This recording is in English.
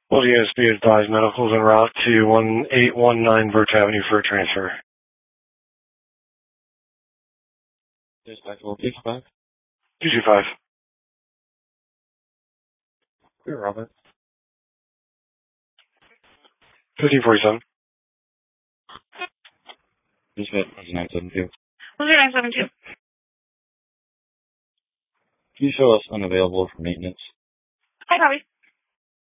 Well, yes, be advised, medical's en route to 1819 Birch Avenue for a transfer. Dispatch will 225. 225. Here, Robert. 1547. Dispatch 972. 972. Can you show us unavailable for maintenance? Hi, Bobby.